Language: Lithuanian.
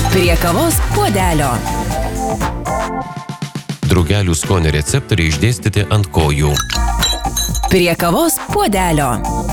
Prie kavos puodelio. Drugelių skonio receptoriai išdėstyti ant kojų. Prie kavos puodelio.